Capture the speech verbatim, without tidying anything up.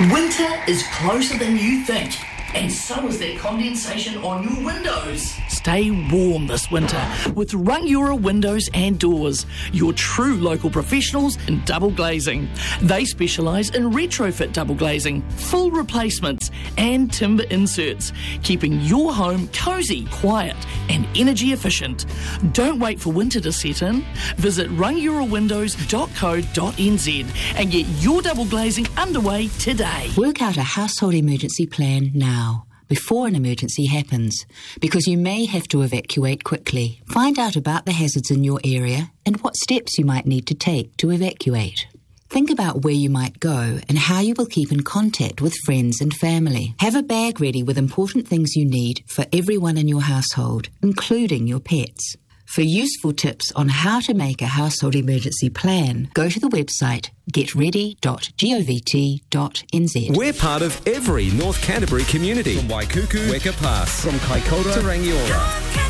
Winter is closer than you think, and so is that condensation on your windows. Stay warm this winter with Rangiora Windows and Doors, your true local professionals in double glazing. They specialise in retrofit double glazing, full replacements and timber inserts, keeping your home cosy, quiet and energy efficient. Don't wait for winter to set in. Visit rangiora windows dot co dot n z and get your double glazing underway today. Work out a household emergency plan now, before an emergency happens, because you may have to evacuate quickly. Find out about the hazards in your area and what steps you might need to take to evacuate. Think about where you might go and how you will keep in contact with friends and family. Have a bag ready with important things you need for everyone in your household, including your pets. For useful tips on how to make a household emergency plan, go to the website get ready dot govt dot n z. We're part of every North Canterbury community. From Waikuku, Weka Pass, from Kaikoura to Rangiora.